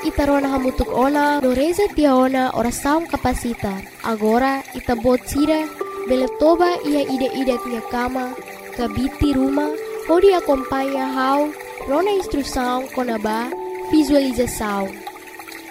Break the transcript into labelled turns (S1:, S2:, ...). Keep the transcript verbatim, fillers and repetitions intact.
S1: itarona hamutuk ona no reza tiaona orasaum kapasita. Agora itabot sira beletoba ia ida-ida tinha kama kabiti rumah pode acompanhar how rona instrução conaba visualização.